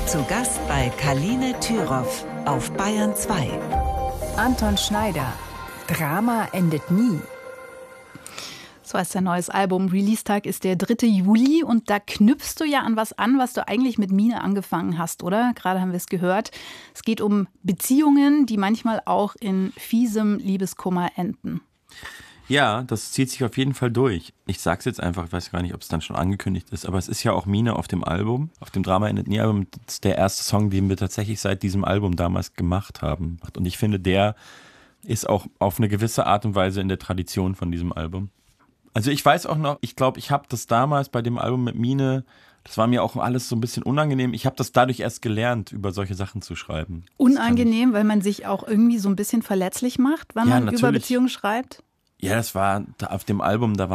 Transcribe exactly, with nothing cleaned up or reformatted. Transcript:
Zu Gast bei Kaline Thüroff auf Bayern zwei. Anton Schneider. Drama endet nie. So heißt sein neues Album. Release-Tag ist der dritte Juli und da knüpfst du ja an was an, was du eigentlich mit Mine angefangen hast, oder? Gerade haben wir es gehört. Es geht um Beziehungen, die manchmal auch in fiesem Liebeskummer enden. Ja, das zieht sich auf jeden Fall durch. Ich sag's jetzt einfach, ich weiß gar nicht, ob es dann schon angekündigt ist, aber es ist ja auch Mine auf dem Album, auf dem Drama endet nie Album. Das ist der erste Song, den wir tatsächlich seit diesem Album damals gemacht haben. Und ich finde, der ist auch auf eine gewisse Art und Weise in der Tradition von diesem Album. Also ich weiß auch noch, ich glaube, ich habe das damals bei dem Album mit Mine, das war mir auch alles so ein bisschen unangenehm. Ich habe das dadurch erst gelernt, über solche Sachen zu schreiben. Unangenehm, weil man sich auch irgendwie so ein bisschen verletzlich macht, wenn ja, man natürlich. über Beziehungen schreibt? Ja, das war auf dem Album, da war